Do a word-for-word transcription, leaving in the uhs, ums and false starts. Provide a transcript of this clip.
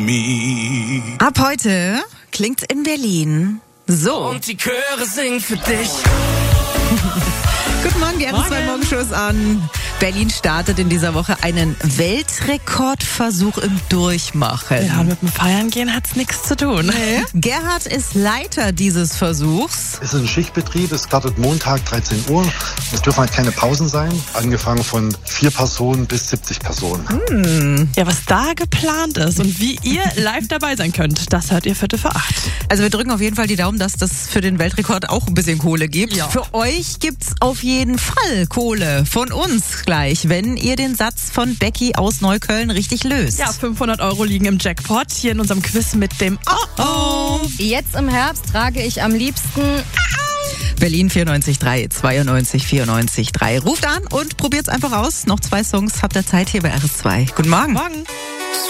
me. Ab heute klingt in Berlin so. Und die Chöre singen für dich. Guten Morgen, die R zwei Morgenshows an. Berlin startet in dieser Woche einen Weltrekordversuch im Durchmachen. Ja, mit dem Feiern gehen hat's nichts zu tun. Nee. Gerhard ist Leiter dieses Versuchs. Es ist ein Schichtbetrieb, es startet Montag dreizehn Uhr. Es dürfen halt keine Pausen sein, angefangen von vier Personen bis siebzig Personen. Hm. Ja, was da geplant ist und wie ihr live dabei sein könnt, das hört ihr Viertel vor acht. Also wir drücken auf jeden Fall die Daumen, dass das für den Weltrekord auch ein bisschen Kohle gibt. Ja. Für euch gibt's auf jeden Fall Kohle von uns gleich, wenn ihr den Satz von Becky aus Neukölln richtig löst. Ja, fünfhundert Euro liegen im Jackpot hier in unserem Quiz mit dem Oh-Oh. Jetzt im Herbst trage ich am liebsten Berlin vierundneunzig Komma drei, zweiundneunzig vierundneunzig Komma drei. Ruft an und probiert's einfach aus. Noch zwei Songs habt ihr Zeit hier bei R S zwei. Guten Morgen. Morgen.